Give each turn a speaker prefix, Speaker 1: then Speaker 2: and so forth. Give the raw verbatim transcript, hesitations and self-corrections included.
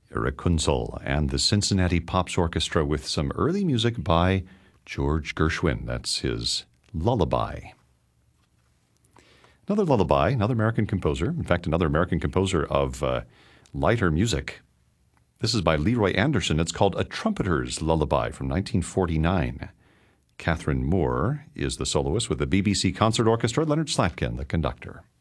Speaker 1: Eric Kunzel and the Cincinnati Pops Orchestra with some early music by George Gershwin. That's his Lullaby. Another lullaby, another American composer. In fact, another American composer of uh, lighter music. This is by Leroy Anderson. It's called A Trumpeter's Lullaby from nineteen forty-nine. Catherine Moore is the soloist with the B B C Concert Orchestra. Leonard Slatkin, the conductor.